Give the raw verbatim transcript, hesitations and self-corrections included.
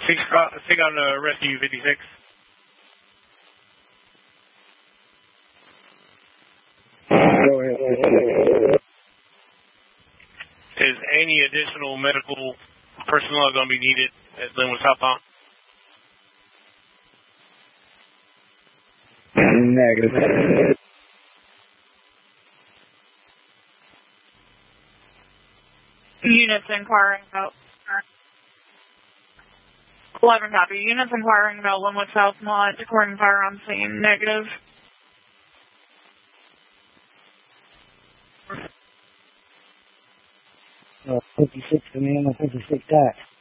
Six, six on uh, Rescue fifty-six. Go ahead. Is any additional medical personnel going to be needed at Linwood Southbound? Negative. Units inquiring about eleven copy. Units inquiring about Linwood Southmont, declaring fire on scene. Negative. Uh, fifty-six command, fifty-six tax.